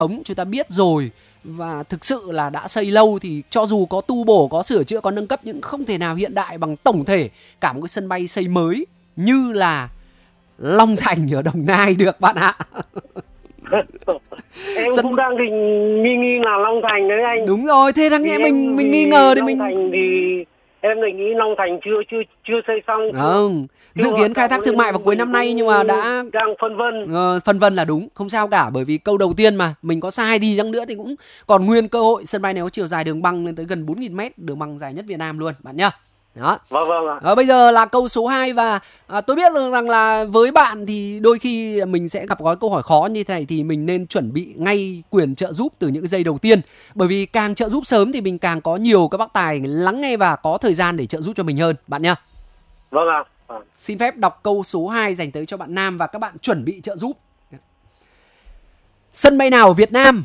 ống chúng ta biết rồi, và thực sự là đã xây lâu thì cho dù có tu bổ, có sửa chữa, có nâng cấp nhưng không thể nào hiện đại bằng tổng thể cả một cái sân bay xây mới như là Long Thành ở Đồng Nai được bạn ạ. Em cũng đang định nghi là Long Thành đấy anh. Đúng rồi, thế đáng nghe mình nghi ngờ thì Long Thành thì em lại nghĩ Long Thành chưa xây xong. Không, dự kiến khai thác thương mại vào cuối năm nay nhưng mà đã đang phân vân. Phân vân là đúng, không sao cả, bởi vì câu đầu tiên mà mình có sai đi chăng nữa thì cũng còn nguyên cơ hội. Sân bay này có chiều dài đường băng lên tới gần 4.000 m, đường băng dài nhất Việt Nam luôn bạn nhá. Đó. Vâng ạ. Bây giờ là câu số 2 và tôi biết rằng là với bạn thì đôi khi mình sẽ gặp gói câu hỏi khó như thế này thì mình nên chuẩn bị ngay quyền trợ giúp từ những giây đầu tiên. Bởi vì càng trợ giúp sớm thì mình càng có nhiều các bác tài lắng nghe và có thời gian để trợ giúp cho mình hơn bạn nhá. Vâng ạ. Xin phép đọc câu số 2 dành tới cho bạn Nam và các bạn chuẩn bị trợ giúp. Sân bay nào ở Việt Nam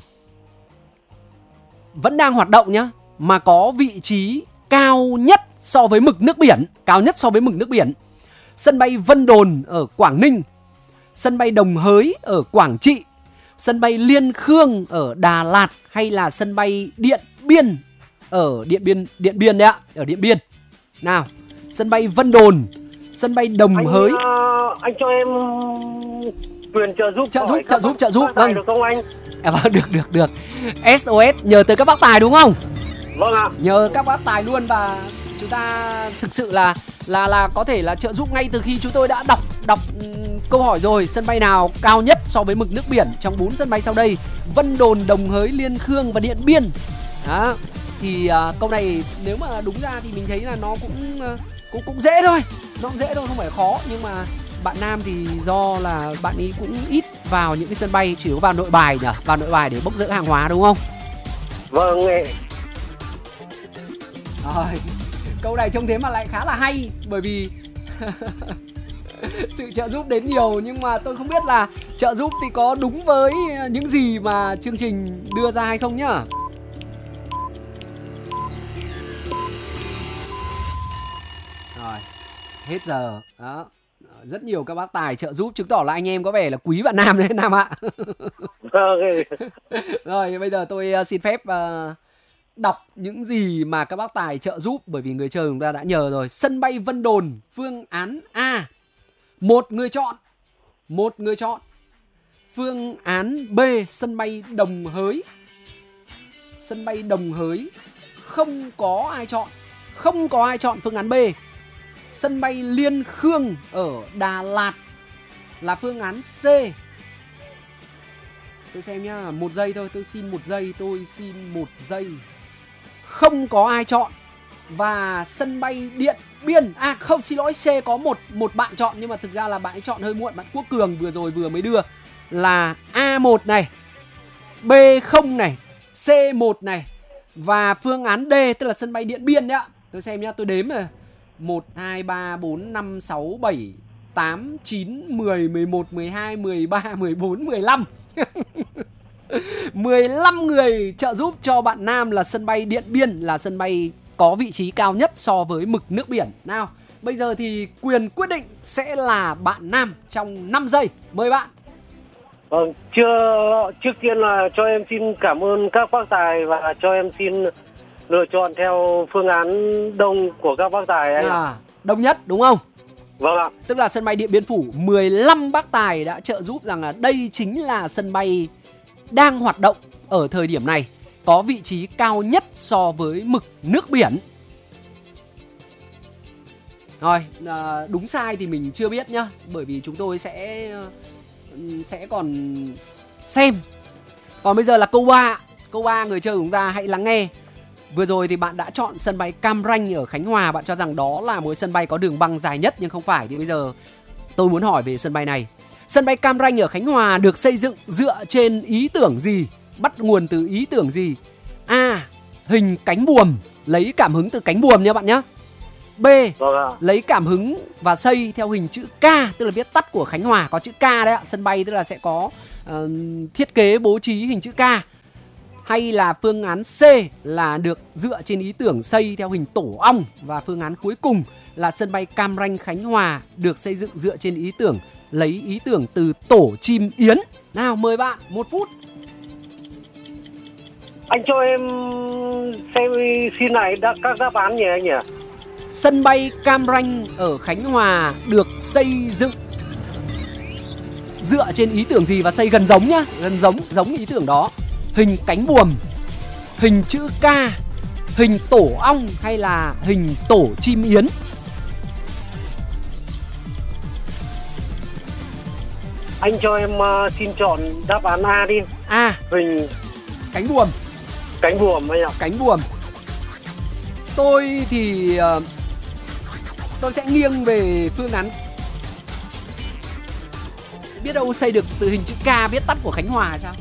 vẫn đang hoạt động nhá, mà có vị trí cao nhất so với mực nước biển, cao nhất so với mực nước biển? Sân bay Vân Đồn ở Quảng Ninh, sân bay Đồng Hới ở Quảng Trị, sân bay Liên Khương ở Đà Lạt, hay là sân bay Điện Biên ở Điện Biên đấy ạ, ở Điện Biên. Nào, sân bay Vân Đồn, sân bay Đồng Hới. Anh cho em quyền trợ giúp vâng. Được không anh? Vâng, được. SOS nhờ tới các bác tài đúng không? Vâng ạ. Nhờ các bác tài luôn, và chúng ta thực sự là có thể là trợ giúp ngay từ khi chúng tôi đã đọc câu hỏi rồi. Sân bay nào cao nhất so với mực nước biển trong 4 sân bay sau đây? Vân Đồn, Đồng Hới, Liên Khương và Điện Biên. Đó. Thì câu này nếu mà đúng ra thì mình thấy là nó cũng dễ thôi. Nó cũng dễ thôi, không phải khó. Nhưng mà bạn Nam thì do là bạn ấy cũng ít vào những cái sân bay, chỉ có vào Nội Bài nhỉ? Vào Nội Bài để bốc rỡ hàng hóa đúng không? Vâng. Rồi, câu này trông thế mà lại khá là hay, bởi vì sự trợ giúp đến nhiều nhưng mà tôi không biết là trợ giúp thì có đúng với những gì mà chương trình đưa ra hay không nhá. Rồi, hết giờ. Đó. Rất nhiều các bác tài trợ giúp, chứng tỏ là anh em có vẻ là quý bạn Nam đấy Nam ạ. Rồi, bây giờ tôi xin phép đọc những gì mà các bác tài trợ giúp, bởi vì người chơi chúng ta đã nhờ rồi. Sân bay Vân Đồn, phương án A, một người chọn. Phương án B, sân bay Đồng Hới. Không có ai chọn phương án B. Sân bay Liên Khương ở Đà Lạt là phương án C. Tôi xem nhá, 1 giây thôi, tôi xin 1 giây. Không có ai chọn. Và sân bay Điện Biên, không, xin lỗi, C có một bạn chọn, nhưng mà thực ra là bạn ấy chọn hơi muộn. Bạn Quốc Cường vừa mới đưa là A1 này, B0 này, C1 này, và phương án D tức là sân bay Điện Biên đấy ạ. Tôi xem nhá, tôi đếm rồi. 1, 2, 3, 4, 5, 6, 7, 8, 9, 10, 11, 12, 13, 14, 15 15 người trợ giúp cho bạn Nam là sân bay Điện Biên là sân bay có vị trí cao nhất so với mực nước biển. Nào, bây giờ thì quyền quyết định sẽ là bạn Nam trong 5 giây. Mời bạn. Vâng, trước tiên là cho em xin cảm ơn các bác tài và cho em xin lựa chọn theo phương án đông của các bác tài anh. Đông nhất đúng không? Vâng ạ. Tức là sân bay Điện Biên Phủ, 15 bác tài đã trợ giúp rằng là đây chính là sân bay đang hoạt động ở thời điểm này, có vị trí cao nhất so với mực nước biển. Rồi, đúng sai thì mình chưa biết nhá, bởi vì chúng tôi sẽ còn xem. Còn bây giờ là câu 3. Câu 3 người chơi của chúng ta hãy lắng nghe. Vừa rồi thì bạn đã chọn sân bay Cam Ranh ở Khánh Hòa, bạn cho rằng đó là một sân bay có đường băng dài nhất, nhưng không phải. Thì bây giờ tôi muốn hỏi về sân bay này. Sân bay Cam Ranh ở Khánh Hòa được xây dựng dựa trên ý tưởng gì? Bắt nguồn từ ý tưởng gì? A. Hình cánh buồm, lấy cảm hứng từ cánh buồm nha bạn nhé. B. Lấy cảm hứng và xây theo hình chữ K, tức là viết tắt của Khánh Hòa, có chữ K đấy ạ. Sân bay tức là sẽ có thiết kế bố trí hình chữ K. Hay là phương án C là được dựa trên ý tưởng xây theo hình tổ ong. Và phương án cuối cùng là sân bay Cam Ranh Khánh Hòa được xây dựng dựa trên ý tưởng lấy ý tưởng từ tổ chim yến. Nào, mời bạn, 1 phút. Anh cho em xem xin này các đáp án nhỉ anh nhỉ? Sân bay Cam Ranh ở Khánh Hòa được xây dựng dựa trên ý tưởng gì và xây gần giống nhá, gần giống ý tưởng đó. Hình cánh buồm, hình chữ K, hình tổ ong hay là hình tổ chim yến? Anh cho em xin chọn đáp án A đi. A. Hình Cánh buồm. cánh buồm anh ạ. Cánh buồm. Tôi thì tôi sẽ nghiêng về phương án. Biết đâu xây được từ hình chữ K viết tắt của Khánh Hòa sao?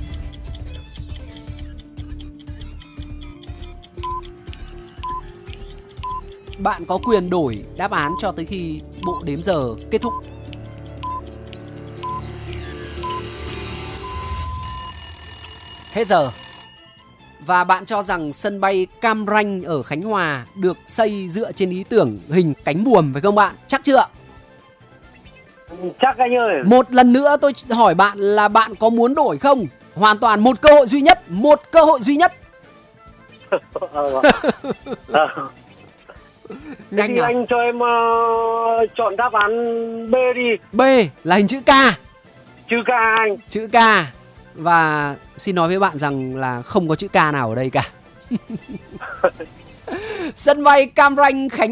Bạn có quyền đổi đáp án cho tới khi bộ đếm giờ kết thúc. Hết giờ. Và bạn cho rằng sân bay Cam Ranh ở Khánh Hòa được xây dựa trên ý tưởng hình cánh buồm phải không bạn? Chắc chưa? Chắc anh ơi. Một lần nữa tôi hỏi bạn là bạn có muốn đổi không? Hoàn toàn một cơ hội duy nhất. Một cơ hội duy nhất. Thế thì anh cho em chọn đáp án B đi. B là hình chữ K. Chữ K anh. Chữ K. Và xin nói với bạn rằng là không có chữ K nào ở đây cả. Sân bay Cam Ranh Khánh